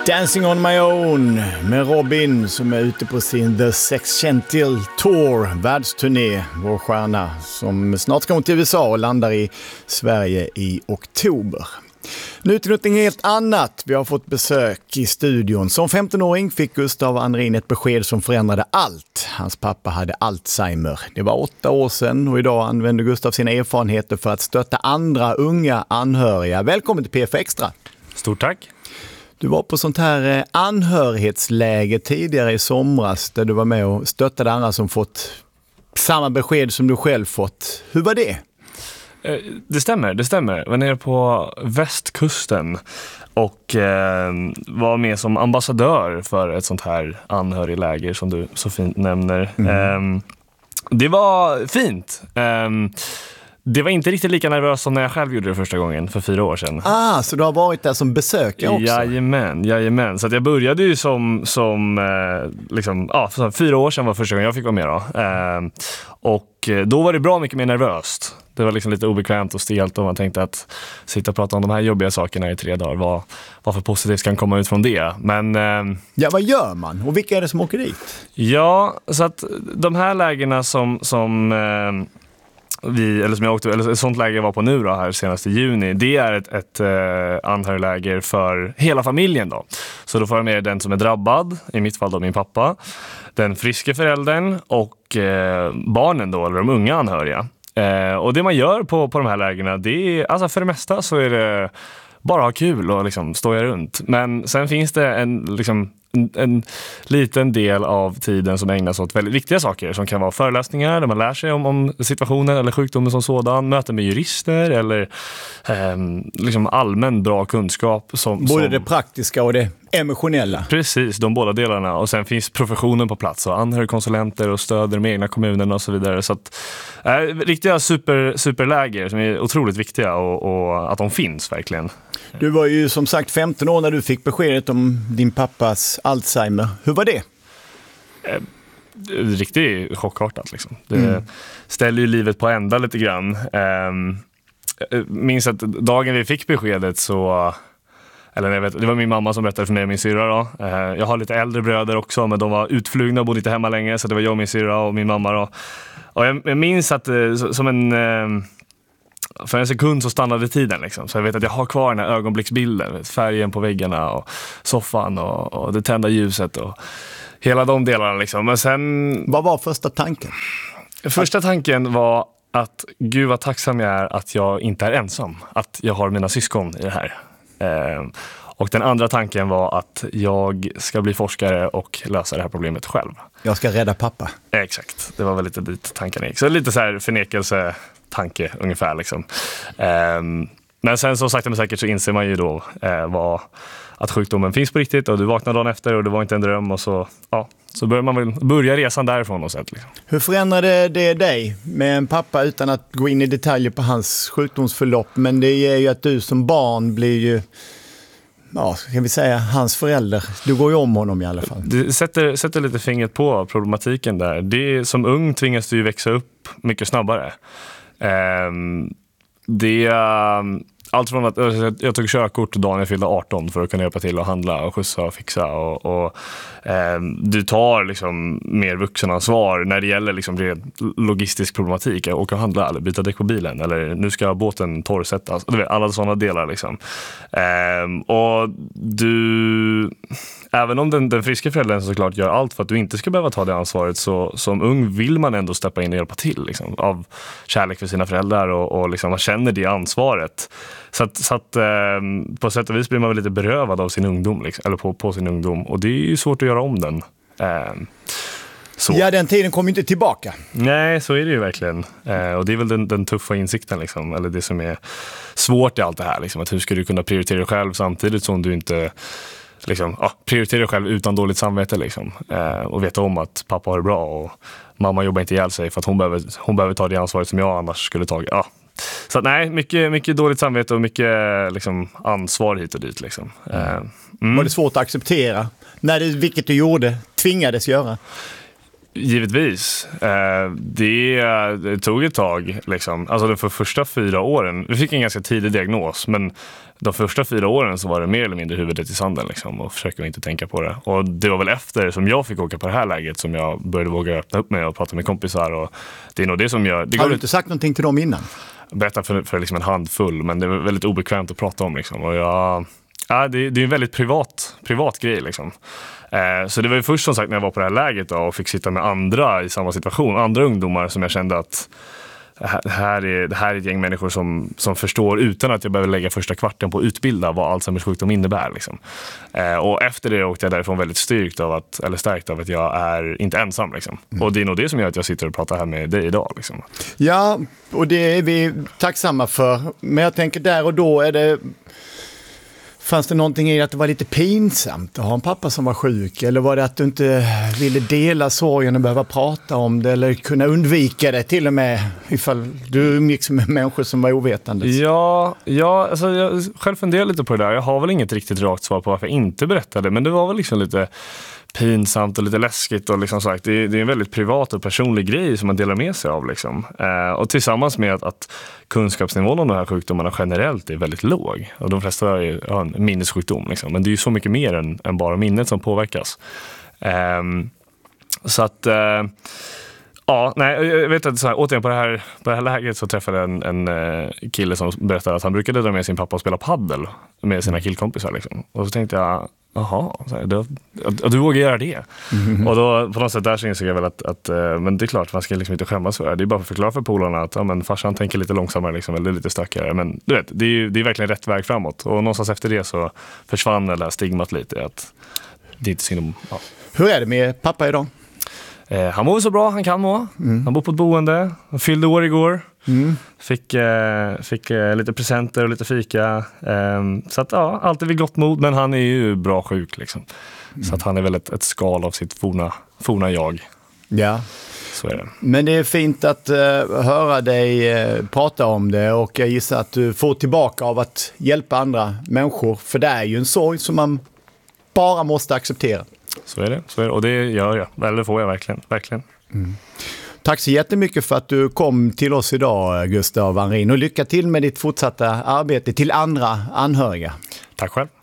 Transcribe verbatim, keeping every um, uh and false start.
Dancing on my own med Robin som är ute på sin The Sexcentil Tour, världsturné, vår stjärna som snart ska till U S A och landar i Sverige i oktober. Nu till något helt annat. Vi har fått besök i studion. Som femtonåring fick Gustav Andrin ett besked som förändrade allt. Hans pappa hade Alzheimer. Det var åtta år sedan och idag använder Gustav sina erfarenheter för att stötta andra unga anhöriga. Välkommen till P F Extra. Stort tack. Du var på sånt här anhörighetsläge tidigare i somras där du var med och stöttade andra som fått samma besked som du själv fått. Hur var det? Det stämmer, det stämmer. Jag var nere på västkusten och eh, var med som ambassadör för ett sånt här anhörigläger som du så fint nämner. Mm. Eh, det var fint. Eh, det var inte riktigt lika nervöst som när jag själv gjorde det första gången för fyra år sedan. Ah, så du har varit där som besökare också? Jajamän, jajamän. Så att jag började ju som, som eh, liksom, ja, för fyra år sedan var första gången jag fick vara med då. Eh, och då var det bra mycket mer nervöst. Det var liksom lite obekvämt och stelt och man tänkte att sitta och prata om de här jobbiga sakerna i tre dagar. Vad, vad för positivt kan komma ut från det? Men, eh, ja, vad gör man? Och vilka är det som åker dit? Ja, så att de här lägena som... som eh, Vi, eller som jag åkte, eller ett sånt läger jag var på nu då, här senast i juni, det är ett, ett eh, anhörigläger för hela familjen då. Så då får jag med den som är drabbad, i mitt fall då min pappa, den friske föräldern och eh, barnen då, eller de unga anhöriga. Eh, och det man gör på, på de här lägerna, det är, alltså för det mesta så är det bara ha kul och liksom stå runt. Men sen finns det en liksom En, en liten del av tiden som ägnas åt väldigt viktiga saker som kan vara föreläsningar där man lär sig om, om situationen eller sjukdomen som sådan, möten med jurister eller eh, liksom allmän bra kunskap. Som, Både som, det praktiska och det emotionella. Precis, de båda delarna. Och sen finns professionen på plats och anhörigkonsulenter och stöder de egna kommunerna och så vidare. Så att, eh, riktiga super, superläger som är otroligt viktiga och, och att de finns verkligen. Du var ju som sagt femton år när du fick beskedet om din pappas Alzheimer. Hur var det? Eh, riktigt chockartat liksom. Det mm. ställer ju livet på ända lite grann. Eh, minns att dagen vi fick beskedet så... Eller jag vet, det var min mamma som berättade för mig och min syrra då. Eh, jag har lite äldre bröder också, men de var utflugna och bodde inte hemma länge. Så det var jag, min syrra och min mamma då. Och jag, jag minns att eh, som en... Eh, för en sekund så stannade tiden liksom. Så jag vet att jag har kvar den här ögonblicksbilden, färgen på väggarna och soffan och, och det tända ljuset och hela de delarna liksom. Men sen... Vad var första tanken? Första tanken var att gud vad tacksam jag är att jag inte är ensam. Att jag har mina syskon i det här. Eh, och den andra tanken var att jag ska bli forskare och lösa det här problemet själv. Jag ska rädda pappa. Eh, exakt, det var väl lite dit tanken gick. Så lite så här förnekelse tanke ungefär liksom. Um, men sen så sakta men säkert så inser man ju då uh, vad, att sjukdomen finns på riktigt och du vaknar dagen efter och det var inte en dröm och så, ja, så börjar man väl börja resan därifrån och sätt liksom. Hur förändrade det dig med en pappa utan att gå in i detaljer på hans sjukdomsförlopp, men det är ju att du som barn blir ju, ja, kan vi säga hans förälder. Du går ju om honom i alla fall. Det sätter, sätter lite fingret på problematiken där. Det, som ung tvingas du ju växa upp mycket snabbare. Um, det um, allt från att jag, jag tog körkort dagen jag fyllde arton för att kunna hjälpa till att handla och skjutsa och fixa och, och um, du tar liksom mer vuxenansvar när det gäller liksom det logistisk problematik, åka och handla eller byta däck på bilen eller nu ska båten torrsättas, alla sådana delar liksom. Um, och du, även om den, den friska föräldern såklart gör allt för att du inte ska behöva ta det ansvaret, så som ung vill man ändå steppa in och hjälpa till liksom, av kärlek för sina föräldrar och, och liksom man känner det ansvaret. Så att, så att eh, på sätt och vis blir man väl lite berövad av sin ungdom liksom, eller på, på sin ungdom, och det är ju svårt att göra om den. Eh, så. Ja, den tiden kommer inte tillbaka. Nej, så är det ju verkligen. Eh, och det är väl den, den tuffa insikten liksom, eller det som är svårt i allt det här liksom, att hur ska du kunna prioritera dig själv samtidigt som du inte liksom, ja, prioritera dig själv utan dåligt samvete liksom, eh, och veta om att pappa har det bra och mamma jobbar inte ihjäl sig för att hon behöver, hon behöver ta det ansvaret som jag annars skulle ta. Ja. Så att, nej, mycket, mycket dåligt samvete och mycket liksom, ansvar hit och dit liksom. Eh, mm. Var det svårt att acceptera när det, vilket du gjorde, tvingades göra? Givetvis. Eh, det, det tog ett tag. Liksom. Alltså de för första fyra åren, vi fick en ganska tidig diagnos, men de första fyra åren så var det mer eller mindre huvudet i sanden liksom, och försöker inte tänka på det. Och det var väl efter som jag fick åka på det här läget som jag började våga öppna upp mig och prata med kompisar. Och det är nog det som gör... Det Har du inte sagt någonting till dem innan? Berätta för, för liksom en handfull, men det är väldigt obekvämt att prata om. Liksom. Och jag, ja, det, det är en väldigt privat, privat grej. Liksom. Eh, så det var ju först som sagt när jag var på det här läget då, och fick sitta med andra i samma situation, andra ungdomar som jag kände att det här är, det här är ett gäng människor som, som förstår utan att jag behöver lägga första kvarten på att utbilda vad Alzheimers sjukdom innebär. Liksom. Eh, och efter det åkte jag därifrån väldigt styrkt av att, eller stärkt av att jag är inte ensam. Liksom. Mm. Och det är nog det som gör att jag sitter och pratar här med dig idag. Liksom. Ja, och det är vi tacksamma för. Men jag tänker där och då är det... Fanns det någonting i att det var lite pinsamt att ha en pappa som var sjuk? Eller var det att du inte ville dela sorgen och behöva prata om det? Eller kunna undvika det till och med ifall du umgicks med människor som var ovetande? Ja, ja alltså jag själv funderar lite på det där. Jag har väl inget riktigt rakt svar på varför jag inte berättade. Men det var väl liksom lite pinsamt och lite läskigt. Och liksom sagt, det, är, det är en väldigt privat och personlig grej som man delar med sig av. Liksom. Eh, och tillsammans med att, att kunskapsnivån om de här sjukdomarna generellt är väldigt låg. Och de flesta har ju har en minnessjukdom. Liksom. Men det är ju så mycket mer än, än bara minnet som påverkas. Eh, så att... Eh, Ja, nej, jag vet att så här, återigen på det här, på det här läget så träffade jag en, en uh, kille som berättade att han brukade dra med sin pappa och spela paddel med sina killkompisar. Liksom. Och så tänkte jag, jaha, att du vågar göra det. Mm. Och då på något sätt där så insåg jag väl att, att uh, men det är klart, man ska liksom inte skämmas för det. Det är bara för att förklara för polarna att ja, men farsan tänker lite långsammare liksom, eller lite stökigare. Men du vet, det är, det är verkligen rätt väg framåt. Och någonstans efter det så försvann det där stigmat lite. Att det är inte synd om, ja. Hur är det med pappa idag? Eh, han mår så bra, han kan må. Mm. Han bor på ett boende. Han fyllde år igår. Mm. Fick, eh, fick eh, lite presenter och lite fika. Eh, så att ja, alltid vid gott mod. Men han är ju bra sjuk liksom. Mm. Så att han är väl ett, ett skal av sitt forna, forna jag. Ja. Så är det. Men det är fint att uh, höra dig uh, prata om det. Och jag gissar att du får tillbaka av att hjälpa andra människor. För det är ju en sorg som man bara måste acceptera. Så är det, så är det. Och det gör jag. Eller får jag verkligen. verkligen. Mm. Tack så jättemycket för att du kom till oss idag, Gustav Wanrin. Och lycka till med ditt fortsatta arbete till andra anhöriga. Tack själv.